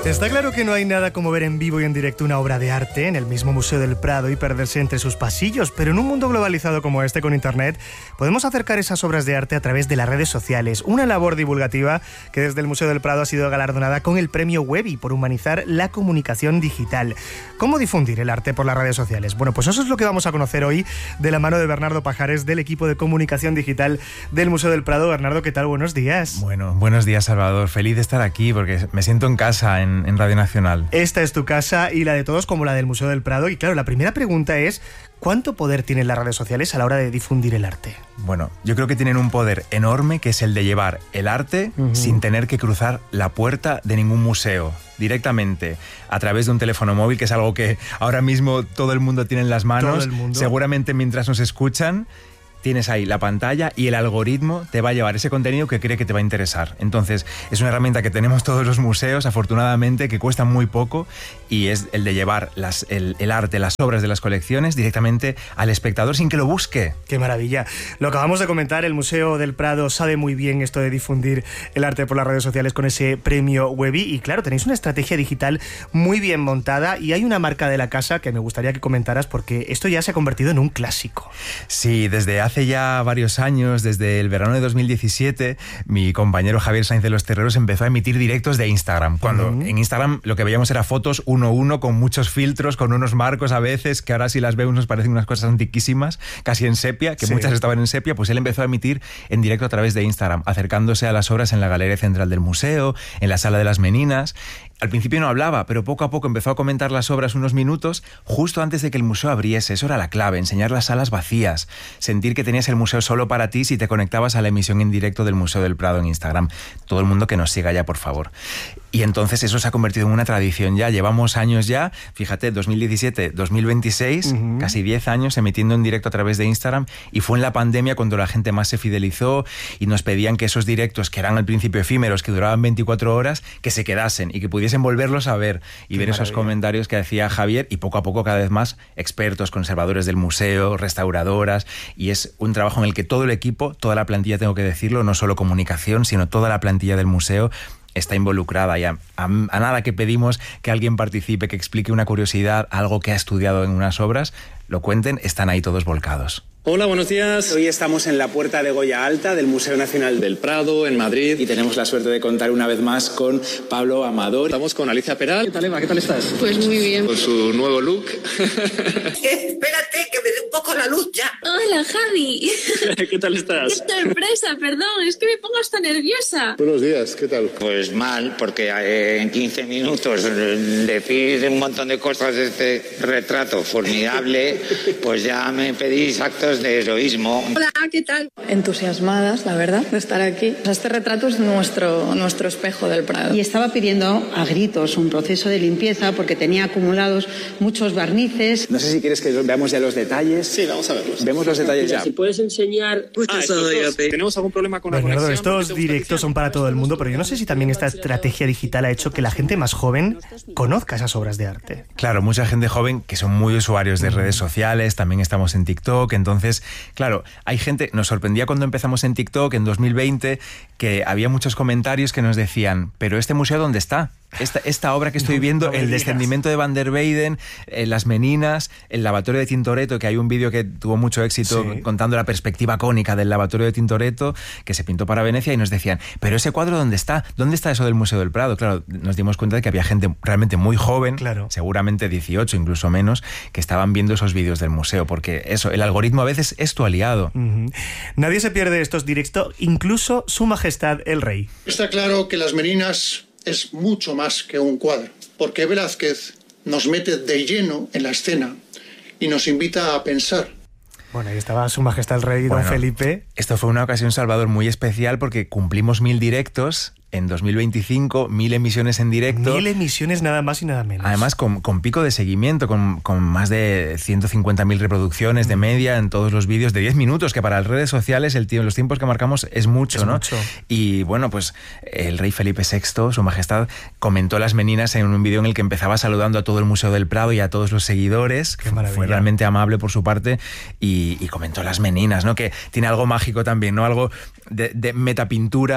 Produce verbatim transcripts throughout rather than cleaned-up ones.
Está claro que no hay nada como ver en vivo y en directo una obra de arte en el mismo Museo del Prado y perderse entre sus pasillos, pero en un mundo globalizado como este con internet podemos acercar esas obras de arte a través de las redes sociales, una labor divulgativa que desde el Museo del Prado ha sido galardonada con el premio Webby por humanizar la comunicación digital. ¿Cómo difundir el arte por las redes sociales? Bueno, pues eso es lo que vamos a conocer hoy de la mano de Bernardo Pajares del equipo de comunicación digital del Museo del Prado. Bernardo, ¿qué tal? Buenos días. Bueno, buenos días, Salvador. Feliz de estar aquí porque me siento en casa en en Radio Nacional. Esta es tu casa y la de todos, como la del Museo del Prado. Y claro, la primera pregunta es: ¿cuánto poder tienen las redes sociales a la hora de difundir el arte? Bueno, yo creo que tienen un poder enorme, que es el de llevar el arte uh-huh. sin tener que cruzar la puerta de ningún museo, directamente a través de un teléfono móvil, que es algo que ahora mismo todo el mundo tiene en las manos. Todo el mundo. Seguramente mientras nos escuchan tienes ahí la pantalla y el algoritmo te va a llevar ese contenido que cree que te va a interesar. Entonces, es una herramienta que tenemos todos los museos, afortunadamente, que cuesta muy poco, y es el de llevar las, el, el arte, las obras de las colecciones directamente al espectador sin que lo busque. ¡Qué maravilla! Lo acabamos de comentar, el Museo del Prado sabe muy bien esto de difundir el arte por las redes sociales con ese premio Webby, y claro, tenéis una estrategia digital muy bien montada y hay una marca de la casa que me gustaría que comentaras porque esto ya se ha convertido en un clásico. Sí, desde hace Hace ya varios años, desde el verano de dos mil diecisiete, mi compañero Javier Sainz de los Terreros empezó a emitir directos de Instagram. Cuando uh-huh. en Instagram lo que veíamos era fotos uno a uno, con muchos filtros, con unos marcos a veces, que ahora si las vemos nos parecen unas cosas antiquísimas, casi en sepia, que sí. muchas estaban en sepia, pues él empezó a emitir en directo a través de Instagram, acercándose a las obras en la galería central del museo, en la sala de las Meninas. Al principio no hablaba, pero poco a poco empezó a comentar las obras unos minutos justo antes de que el museo abriese. Eso era la clave, enseñar las salas vacías, sentir que tenías el museo solo para ti si te conectabas a la emisión en directo del Museo del Prado en Instagram. Todo el mundo que nos siga ya, por favor. Y entonces eso se ha convertido en una tradición ya. Llevamos años ya, fíjate, dos mil diecisiete, dos mil veintiséis, uh-huh. casi diez años emitiendo en directo a través de Instagram, y fue en la pandemia cuando la gente más se fidelizó y nos pedían que esos directos, que eran al principio efímeros, que duraban veinticuatro horas, que se quedasen y que pudiesen volverlos a ver y Qué ver maravilla. Esos comentarios que hacía Javier, y poco a poco cada vez más expertos, conservadores del museo, restauradoras, y es un trabajo en el que todo el equipo, toda la plantilla, tengo que decirlo, no solo comunicación, sino toda la plantilla del museo está involucrada, y a, a, a nada que pedimos que alguien participe, que explique una curiosidad, algo que ha estudiado en unas obras, lo cuenten, están ahí todos volcados. Hola, buenos días. Hoy estamos en la Puerta de Goya Alta del Museo Nacional del Prado, en Madrid, y tenemos la suerte de contar una vez más con Pablo Amador. Estamos con Alicia Peral. ¿Qué tal, Eva? ¿Qué tal estás? Pues muy bien. Con su nuevo look. Espérate, que me dé un poco la luz ya. Hola, Javi. ¿Qué tal estás? Qué sorpresa, perdón, es que me pongo hasta nerviosa. Buenos días, ¿qué tal? Pues mal, porque eh, en quince minutos decís un montón de cosas de este retrato formidable, pues ya me pedís actos de heroísmo. Hola, ¿qué tal? Entusiasmadas, la verdad, de estar aquí. Este retrato es nuestro, nuestro espejo del Prado. Y estaba pidiendo a gritos un proceso de limpieza porque tenía acumulados muchos barnices. No sé si quieres que veamos ya los detalles. Sí, vamos a verlos. Vemos los detalles Mira, ya. Si puedes enseñar... Ah, ¿tenemos algún problema con la Bernardo, conexión? estos directos son para todo el mundo, pero yo no sé si también esta estrategia digital ha hecho que la gente más joven conozca esas obras de arte. Claro, mucha gente joven que son muy usuarios de redes sociales, también estamos en TikTok, entonces, claro, hay gente, nos sorprendía cuando empezamos en TikTok en dos mil veinte, que había muchos comentarios que nos decían, pero ¿este museo dónde está? Esta, esta obra que estoy viendo, no, no el descendimiento de Van der Weyden, eh, las Meninas, el lavatorio de Tintoretto, que hay un vídeo que tuvo mucho éxito sí. contando la perspectiva cónica del lavatorio de Tintoretto, que se pintó para Venecia, y nos decían, pero ese cuadro ¿dónde está? ¿Dónde está eso del Museo del Prado? Claro, nos dimos cuenta de que había gente realmente muy joven, claro. seguramente dieciocho, incluso menos, que estaban viendo esos vídeos del museo, porque eso, el algoritmo a veces es tu aliado. Uh-huh. Nadie se pierde estos directos, incluso Su Majestad el Rey. Está claro que las Meninas es mucho más que un cuadro, porque Velázquez nos mete de lleno en la escena y nos invita a pensar. Bueno, ahí estaba Su Majestad el Rey, bueno, don Felipe. Esto fue una ocasión, Salvador, muy especial porque cumplimos mil directos en dos mil veinticinco, mil emisiones en directo. Mil emisiones nada más y nada menos. Además, con, con pico de seguimiento, con, con más de ciento cincuenta mil reproducciones de media en todos los vídeos de diez minutos, que para las redes sociales el tiempo, los tiempos que marcamos es mucho, es ¿no? Mucho. Y bueno, pues el rey Felipe sexto, Su Majestad, comentó las Meninas en un vídeo en el que empezaba saludando a todo el Museo del Prado y a todos los seguidores. Qué maravilla. Fue realmente amable por su parte y, y comentó las Meninas, ¿no? Que tiene algo mágico también, ¿no? Algo de, de metapintura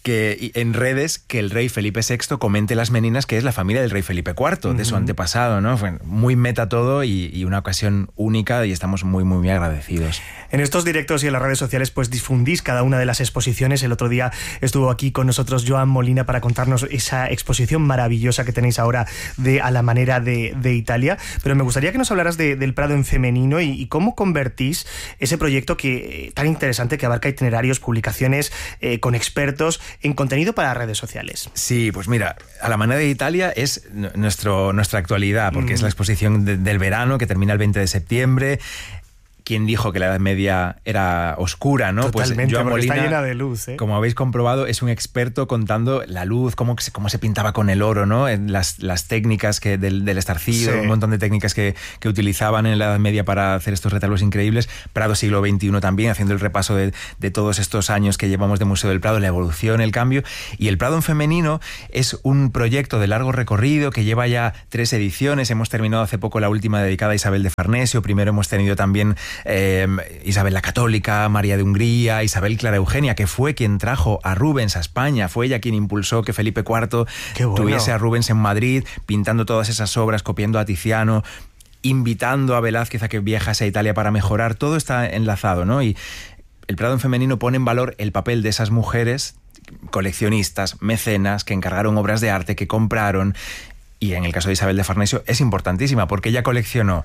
que en redes que el rey Felipe sexto comente Las Meninas, que es la familia del rey Felipe cuarto, uh-huh. de su antepasado, ¿no? Fue muy meta todo y, y una ocasión única y estamos muy, muy, muy agradecidos. En estos directos y en las redes sociales pues difundís cada una de las exposiciones. El otro día estuvo aquí con nosotros Joan Molina para contarnos esa exposición maravillosa que tenéis ahora de A la manera de, de Italia, pero me gustaría que nos hablaras de, del Prado en femenino y, y cómo convertís ese proyecto que tan interesante que abarca itinerarios, publicaciones eh, con expertos en contenido para redes sociales. Sí, pues mira, A la manera de Italia es nuestro, nuestra actualidad, porque mm. es la exposición de, del verano que termina el veinte de septiembre. ¿Quién dijo que la Edad Media era oscura, no? Totalmente, pues Joan Molina, está llena de luz, ¿eh? Como habéis comprobado, es un experto contando la luz, cómo se, cómo se pintaba con el oro, ¿no? Las, las técnicas que del, del estarcido, sí. un montón de técnicas que, que utilizaban en la Edad Media para hacer estos retablos increíbles. Prado siglo veintiuno también, haciendo el repaso de, de todos estos años que llevamos de Museo del Prado, la evolución, el cambio. Y el Prado en femenino es un proyecto de largo recorrido que lleva ya tres ediciones. Hemos terminado hace poco la última dedicada a Isabel de Farnesio. Primero hemos tenido también Eh, Isabel la Católica, María de Hungría, Isabel Clara Eugenia, que fue quien trajo a Rubens a España, fue ella quien impulsó que Felipe cuarto bueno. tuviese a Rubens en Madrid, pintando todas esas obras, copiando a Tiziano, invitando a Velázquez a que viajase a Italia para mejorar. Todo está enlazado, ¿no? Y el Prado en femenino pone en valor el papel de esas mujeres coleccionistas, mecenas, que encargaron obras de arte, que compraron, y en el caso de Isabel de Farnesio es importantísima porque ella coleccionó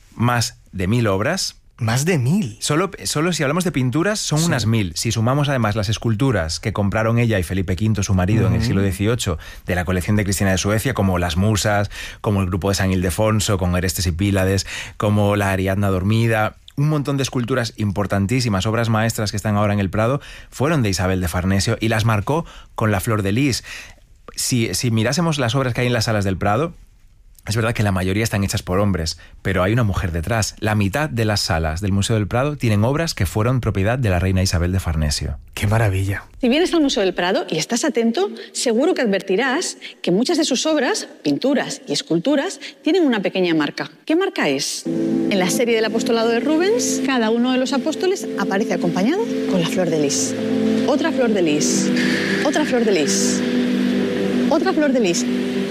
más de mil obras. Más de mil. Solo, solo si hablamos de pinturas son sí. unas mil. Si sumamos además las esculturas que compraron ella y Felipe quinto, su marido, uh-huh. en el siglo dieciocho, de la colección de Cristina de Suecia, como las Musas, como el grupo de San Ildefonso, con Orestes y Pílades, como la Ariadna dormida. Un montón de esculturas importantísimas, obras maestras que están ahora en el Prado, fueron de Isabel de Farnesio y las marcó con la flor de lis. Si, si mirásemos las obras que hay en las salas del Prado, es verdad que la mayoría están hechas por hombres, pero hay una mujer detrás. La mitad de las salas del Museo del Prado tienen obras que fueron propiedad de la reina Isabel de Farnesio. ¡Qué maravilla! Si vienes al Museo del Prado y estás atento, seguro que advertirás que muchas de sus obras, pinturas y esculturas, tienen una pequeña marca. ¿Qué marca es? En la serie del apostolado de Rubens, cada uno de los apóstoles aparece acompañado con la flor de lis. Otra flor de lis. Otra flor de lis. Otra flor de lis.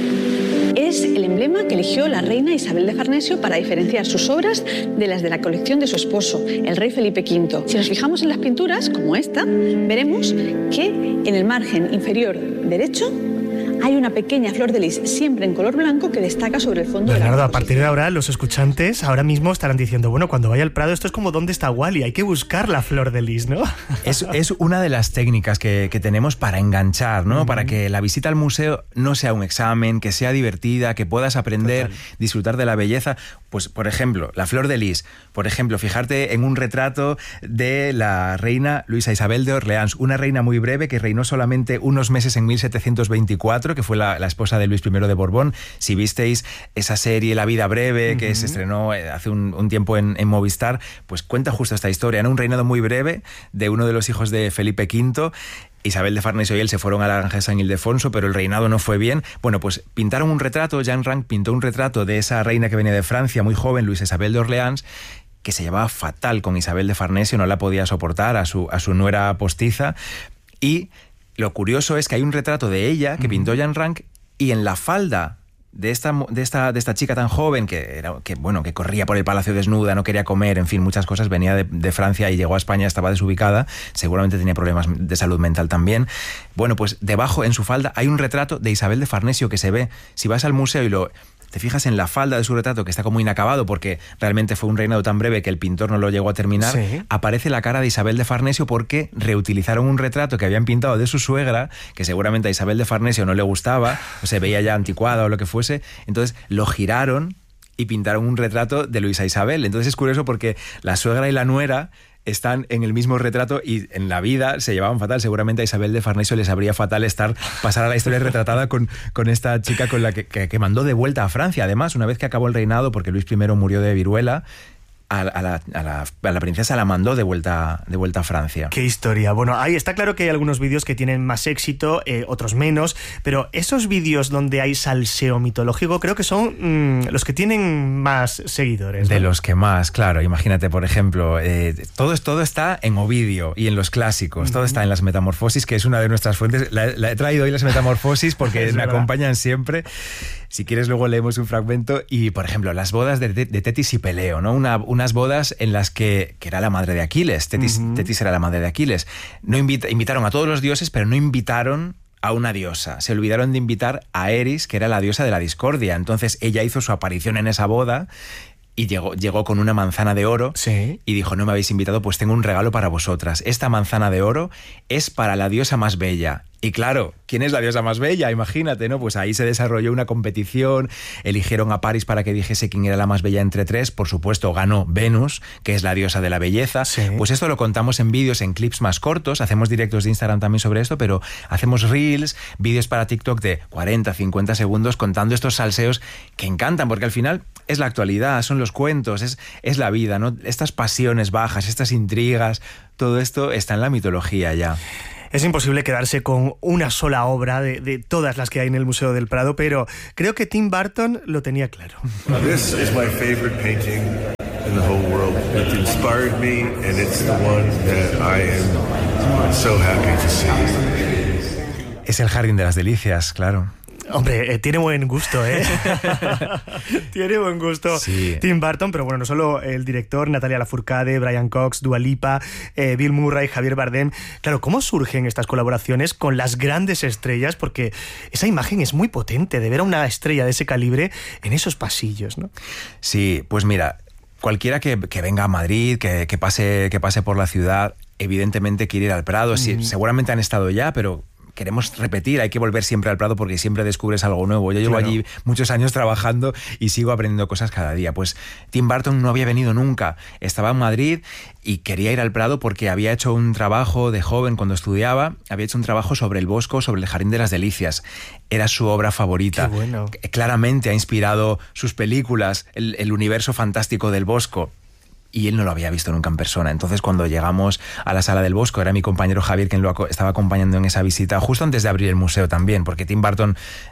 Es el emblema que eligió la reina Isabel de Farnesio para diferenciar sus obras de las de la colección de su esposo, el rey Felipe quinto. Si nos fijamos en las pinturas, como esta, veremos que en el margen inferior derecho hay una pequeña flor de lis, siempre en color blanco, que destaca sobre el fondo. Bernardo, de la a partir de ahora, los escuchantes ahora mismo estarán diciendo, bueno, cuando vaya al Prado, esto es como ¿dónde está Wally? Hay que buscar la flor de lis, ¿no? Es, es una de las técnicas que, que tenemos para enganchar, ¿no? Uh-huh. Para que la visita al museo no sea un examen, que sea divertida, que puedas aprender, Total. disfrutar de la belleza. Pues, por ejemplo, la flor de lis. Por ejemplo, fijarte en un retrato de la reina Luisa Isabel de Orleans, una reina muy breve que reinó solamente unos meses en mil setecientos veinticuatro, que fue la, la esposa de Luis primero de Borbón. Si visteis esa serie La vida breve, uh-huh. que se estrenó hace un, un tiempo en, en Movistar, pues cuenta justo esta historia, ¿no? Un reinado muy breve de uno de los hijos de Felipe quinto. Isabel de Farnesio y él se fueron a la granja de San Ildefonso, pero el reinado no fue bien. Bueno, pues pintaron un retrato, Jean Ranc pintó un retrato de esa reina que venía de Francia, muy joven, Luisa Isabel de Orleans, que se llevaba fatal con Isabel de Farnesio, no la podía soportar, a su, a su nuera postiza. Y lo curioso es que hay un retrato de ella que pintó Jean Ranc y en la falda de esta, de esta, de esta chica tan joven que, era, que, bueno, que corría por el palacio desnuda, no quería comer, en fin, muchas cosas, venía de, de Francia y llegó a España, estaba desubicada, seguramente tenía problemas de salud mental también. Bueno, pues debajo, en su falda, hay un retrato de Isabel de Farnesio que se ve. Si vas al museo y lo... te fijas en la falda de su retrato, que está como inacabado porque realmente fue un reinado tan breve que el pintor no lo llegó a terminar, sí. aparece la cara de Isabel de Farnesio porque reutilizaron un retrato que habían pintado de su suegra, que seguramente a Isabel de Farnesio no le gustaba, o se veía ya anticuada o lo que fuese, entonces lo giraron y pintaron un retrato de Luisa Isabel. Entonces es curioso porque la suegra y la nuera están en el mismo retrato y en la vida se llevaban fatal. Seguramente a Isabel de Farnesio les habría fatal estar pasar a la historia retratada con, con esta chica con la que, que, que mandó de vuelta a Francia. Además, una vez que acabó el reinado, porque Luis primero murió de viruela, A, a, la, a, la, a la princesa la mandó de vuelta, de vuelta a Francia. Qué historia. Bueno, ahí está claro que hay algunos vídeos que tienen más éxito, eh, otros menos, pero esos vídeos donde hay salseo mitológico creo que son mmm, los que tienen más seguidores, ¿no? De los que más, claro. Imagínate, por ejemplo, eh, todo, todo está en Ovidio y en los clásicos, uh-huh. todo está en las Metamorfosis, que es una de nuestras fuentes. La, la he traído hoy las Metamorfosis porque me verdad. acompañan siempre. Si quieres luego leemos un fragmento y, por ejemplo, las bodas de, de Tetis y Peleo, ¿no? Una, unas bodas en las que, que era la madre de Aquiles, Tetis, uh-huh. Tetis era la madre de Aquiles. No invita, invitaron a todos los dioses, pero no invitaron a una diosa. Se olvidaron de invitar a Eris, que era la diosa de la discordia. Entonces ella hizo su aparición en esa boda y llegó, llegó con una manzana de oro sí. y dijo, no me habéis invitado, pues tengo un regalo para vosotras. Esta manzana de oro es para la diosa más bella. Y claro, ¿quién es la diosa más bella? Imagínate, ¿no? Pues ahí se desarrolló una competición, eligieron a Paris para que dijese quién era la más bella entre tres, por supuesto ganó Venus, que es la diosa de la belleza. Sí. Pues esto lo contamos en vídeos, en clips más cortos, hacemos directos de Instagram también sobre esto, pero hacemos reels, vídeos para TikTok de cuarenta, cincuenta segundos contando estos salseos que encantan, porque al final es la actualidad, son los cuentos, es, es la vida, ¿no? Estas pasiones bajas, estas intrigas, todo esto está en la mitología ya. Es imposible quedarse con una sola obra de, de todas las que hay en el Museo del Prado, pero creo que Tim Burton lo tenía claro. This is my favorite painting in the whole world. It inspired me and it's the one that I am so happy to see. Es el Jardín de las Delicias, claro. Hombre, eh, tiene buen gusto, ¿eh? Tiene buen gusto sí. Tim Burton, pero bueno, no solo el director, Natalia Lafourcade, Brian Cox, Dua Lipa, eh, Bill Murray, Javier Bardem. Claro, ¿cómo surgen estas colaboraciones con las grandes estrellas? Porque esa imagen es muy potente, de ver a una estrella de ese calibre en esos pasillos, ¿no? Sí, pues mira, cualquiera que, que venga a Madrid, que, que, pase, que pase por la ciudad, evidentemente quiere ir al Prado. Mm. Sí, seguramente han estado ya, pero queremos repetir, hay que volver siempre al Prado porque siempre descubres algo nuevo. Yo llevo claro. allí muchos años trabajando y sigo aprendiendo cosas cada día. Pues Tim Burton no había venido nunca, estaba en Madrid y quería ir al Prado porque había hecho un trabajo de joven cuando estudiaba, había hecho un trabajo sobre el Bosco, sobre el Jardín de las Delicias. Era su obra favorita. Qué bueno. Claramente ha inspirado sus películas, el, el universo fantástico del Bosco. Y él no lo había visto nunca en persona. Entonces, cuando llegamos a la Sala del Bosco, era mi compañero Javier quien lo estaba acompañando en esa visita, justo antes de abrir el museo también, porque Tim Burton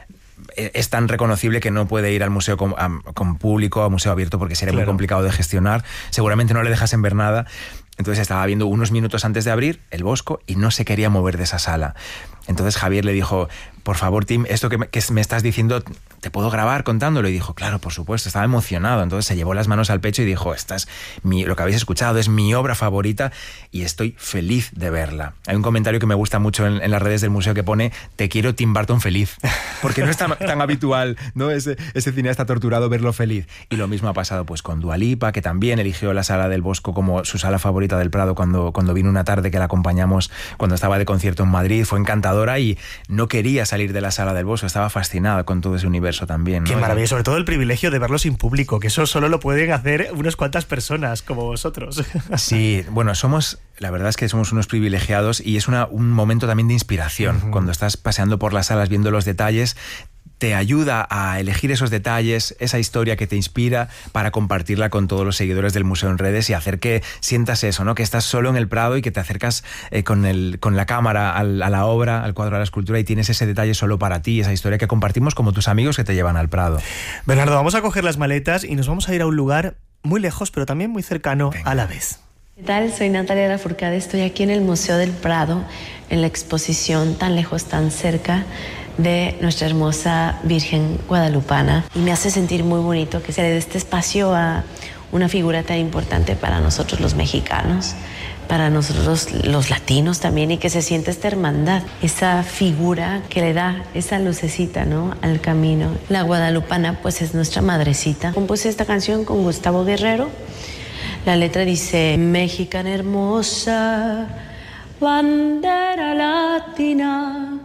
es tan reconocible que no puede ir al museo con, a, con público, a museo abierto, porque sería claro. muy complicado de gestionar. Seguramente no le dejasen ver nada. Entonces estaba viendo unos minutos antes de abrir el Bosco y no se quería mover de esa sala. Entonces Javier le dijo, por favor, Tim, esto que me, que me estás diciendo, ¿te puedo grabar contándolo? Y dijo, claro, por supuesto, estaba emocionado. Entonces se llevó las manos al pecho y dijo, esta es mi, lo que habéis escuchado, es mi obra favorita y estoy feliz de verla. Hay un comentario que me gusta mucho en, en las redes del museo que pone, te quiero Tim Burton feliz, porque no es tan, tan habitual, ¿no? Ese, ese cineasta torturado verlo feliz. Y lo mismo ha pasado pues con Dua Lipa, que también eligió la Sala del Bosco como su sala favorita del Prado cuando, cuando vino una tarde que la acompañamos cuando estaba de concierto en Madrid. Fue encantadora y no quería salir de la Sala del Bosco, estaba fascinada con todo ese universo también, ¿no? Qué maravilla, sobre todo el privilegio de verlo sin público, que eso solo lo pueden hacer unas cuantas personas como vosotros. Sí, bueno, somos, la verdad es que somos unos privilegiados y es una, un momento también de inspiración. Uh-huh. Cuando estás paseando por las salas viendo los detalles, te ayuda a elegir esos detalles, esa historia que te inspira para compartirla con todos los seguidores del museo en redes y hacer que sientas eso, ¿no? Que estás solo en el Prado y que te acercas eh, con, el, con la cámara al, a la obra, al cuadro, a la escultura y tienes ese detalle solo para ti, esa historia que compartimos como tus amigos que te llevan al Prado. Bernardo, vamos a coger las maletas y nos vamos a ir a un lugar muy lejos pero también muy cercano Venga. A la vez. ¿Qué tal? Soy Natalia Lafourcade, estoy aquí en el Museo del Prado en la exposición Tan lejos, tan cerca de nuestra hermosa Virgen Guadalupana y me hace sentir muy bonito que se le dé este espacio a una figura tan importante para nosotros los mexicanos, para nosotros los latinos también y que se siente esta hermandad, esa figura que le da esa lucecita, ¿no? Al camino. La Guadalupana pues es nuestra madrecita. Compuse esta canción con Gustavo Guerrero. La letra dice, mexicana hermosa, bandera latina,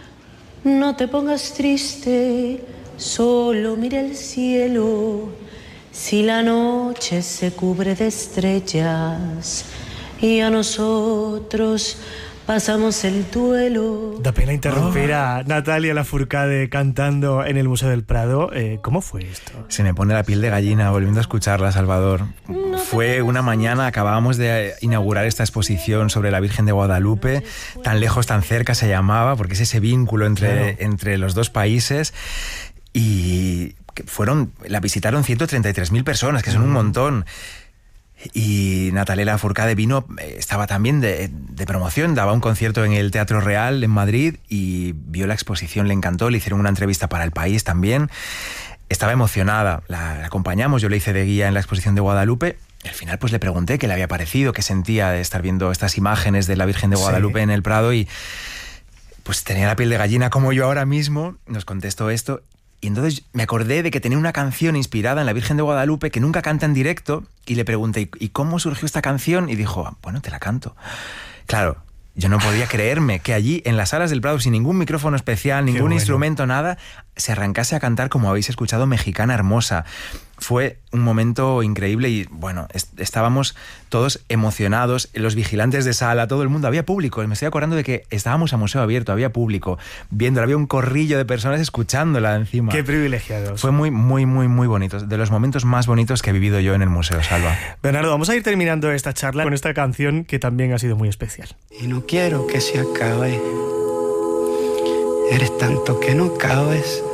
no te pongas triste, solo mira el cielo. Si la noche se cubre de estrellas y a nosotros pasamos el duelo. Da pena interrumpir oh. a Natalia Lafourcade cantando en el Museo del Prado. Eh, ¿Cómo fue esto? Se me pone la piel de gallina volviendo a escucharla, Salvador. Fue una mañana, acabábamos de inaugurar esta exposición sobre la Virgen de Guadalupe, tan lejos, tan cerca se llamaba, porque es ese vínculo entre, claro. entre los dos países. Y fueron, la visitaron ciento treinta y tres mil personas, que son un montón. Y Natalia Lafourcade vino, estaba también de, de promoción, daba un concierto en el Teatro Real en Madrid y vio la exposición, le encantó, le hicieron una entrevista para El País también. Estaba emocionada, la, la acompañamos, yo le hice de guía en la exposición de Guadalupe. Al final pues le pregunté qué le había parecido, qué sentía de estar viendo estas imágenes de la Virgen de Guadalupe sí. en el Prado, y pues tenía la piel de gallina como yo ahora mismo. Nos contestó esto y entonces me acordé de que tenía una canción inspirada en la Virgen de Guadalupe que nunca canta en directo, y le pregunté ¿y cómo surgió esta canción? Y dijo, bueno, te la canto. Claro, yo no podía creerme que allí en las salas del Prado, sin ningún micrófono especial, ningún bueno. instrumento, nada, se arrancase a cantar como habéis escuchado, Mexicana Hermosa. Fue un momento increíble y, bueno, est- estábamos todos emocionados, los vigilantes de sala, todo el mundo, había público. Me estoy acordando de que estábamos a museo abierto, había público, viéndola, había un corrillo de personas escuchándola encima. ¡Qué privilegiados! Fue muy, muy, muy, muy bonito, de los momentos más bonitos que he vivido yo en el museo, Salva. Bernardo, vamos a ir terminando esta charla con esta canción que también ha sido muy especial. Y no quiero que se acabe, eres tanto que no cabes.